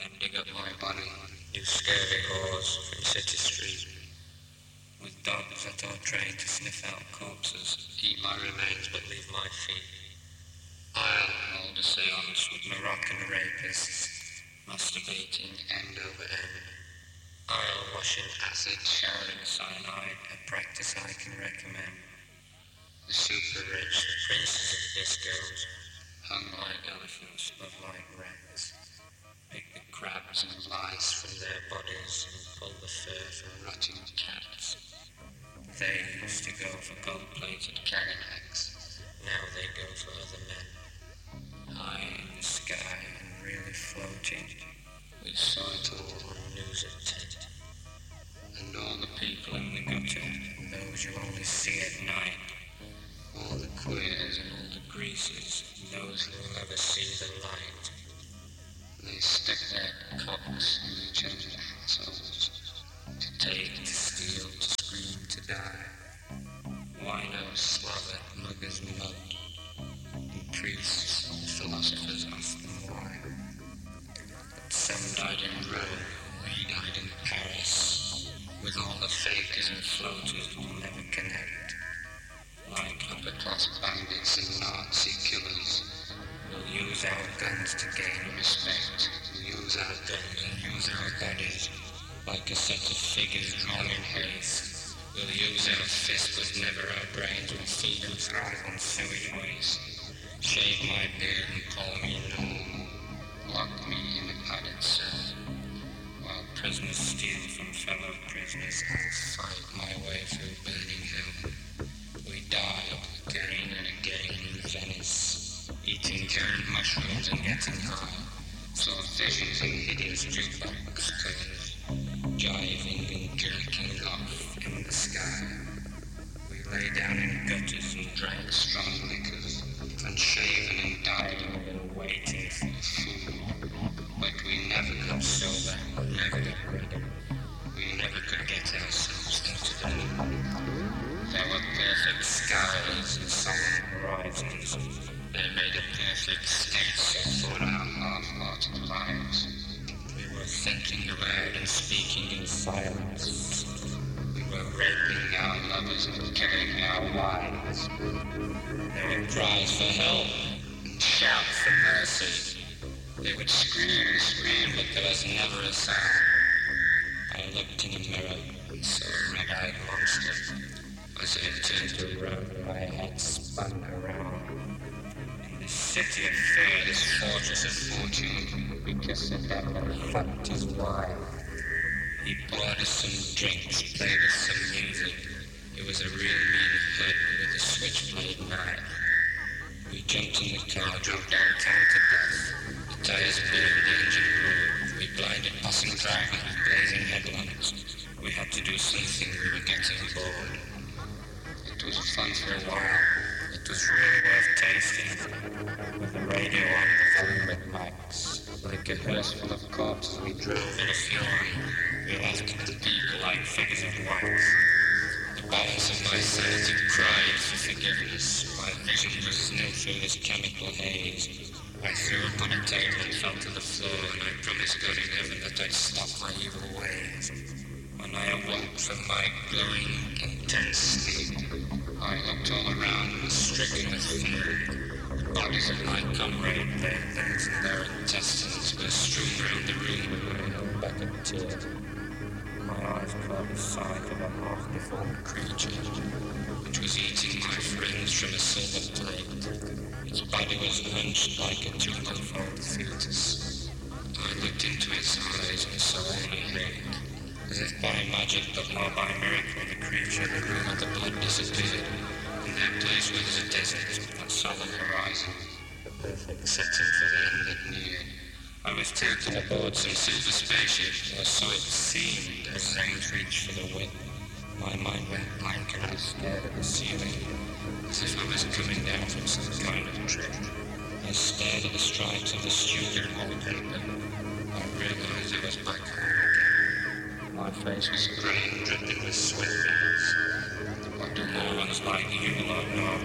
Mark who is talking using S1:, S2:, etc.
S1: then dig up my body, you scurvy whores from City Street. With dogs at our trade to sniff out corpses, eat my remains but leave my feet. I'll hold a seance with Moroccan rapists, masturbating end over end. I'll wash in acid, shower in cyanide, a practice I can recommend. The super rich, the princes of discos, hung like elephants, love like rats. Pick the crabs and lice from their bodies and pull the fur from rotting cats. They used to go for gold-plated Cadillacs, now they go for other men. High in the sky and really floating. We saw it all on news at 10. And all the people in the gutter, those you only see at night. All the queers and all the greasers, those who will never see the light. They stick their cocks in each other's assholes. To take, to steal, to scream, to die. Winos slobber, muggers mud. And priests and philosophers ask them why. But some died in Rome, we died in Paris. With all the fakers and floaters we'll never connect. Like upper-class bandits and Nazi killers, we'll use our guns to gain respect. We'll use our guns and use our bodies like a set of figures drawn in haste. We'll use our fists but never our brains. We'll feed and thrive on sewage waste. Shave my beard and call me normal. Lock me in a padded cell. While prisoners steal from fellow prisoners, I'll fight my way through burning hell. We die again and again in Venice, eating giant mushrooms and getting high. Saw visions in hideous jukebox colours, jiving and jerking off in the sky. We lay down in gutters and drank strong liquors, unshaven and dying and waiting for food. But we never got sober, never got ready. We never could get ourselves into the mood. There were perfect skies and solemn horizons. They made a perfect stage set for our half-hearted lives. We were thinking aloud and speaking in silence. We were raping our lovers and killing our wives. There were cries for help and shouts for mercy. They would scream and scream, but there was never a sound. I looked in a mirror and saw a red-eyed monster. As I turned around, my head spun around. In this city of fear, this fortress of fortune, because the devil fucked his wife. He poured us some drinks, played us some music. It was a real mean hood with a switchblade knife. We jumped in the car, drove downtown to death. The tires burned, the engine roared. We blinded passing drivers with blazing headlamps. We had to do something, we were getting bored. It was fun for a while. It was really worth tasting. With the radio on, the volume at max. Like a hearse full of corpses, we drove in a fury. We laughed at the people like figures of wax. The balance of my sanity cried for forgiveness. My vision was nil through this chemical haze. I threw upon a table and fell to the floor, and I promised God in heaven that I'd stop my evil ways. When I awoke from my glowing, intense sleep, I looked all around and was stricken with fear. The bodies of my comrade, their limbs and their intestines were strewn round the room where I held back a tear. My eyes caught the sight of a half-deformed creature, which was eating my friends from a silver plate. Its body was hunched like a 2-month-old fetus. I looked into its eyes and saw only hate. As if by magic, but not by miracle, the creature, the room of the blood disappeared. In their place was a desert, I saw the horizon, the perfect setting for the end that neared. I was taken aboard some silver spaceship, or so it seemed as things reached for the wind. My mind went blank and I was scared at the ceiling, as if I was coming down from some kind of trip. I stared at the stripes of the student wallpaper. I realized I was back home again. My face was grey and dripping with sweat beads. What do morons like you lot know